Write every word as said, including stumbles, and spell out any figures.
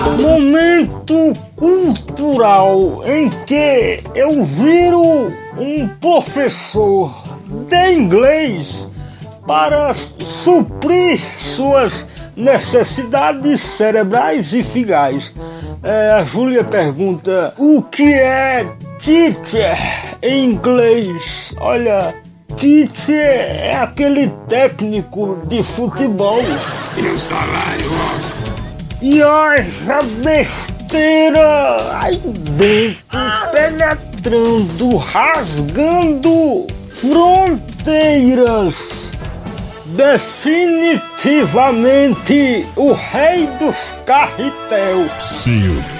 Momento cultural em que eu viro um professor de inglês para suprir suas necessidades cerebrais e figais. É, a Júlia pergunta: o que é teacher em inglês? Olha, teacher é aquele técnico de futebol. E o salário, ó. E haja besteira aí dentro, penetrando, rasgando fronteiras. Definitivamente o rei dos carretel. Silvio.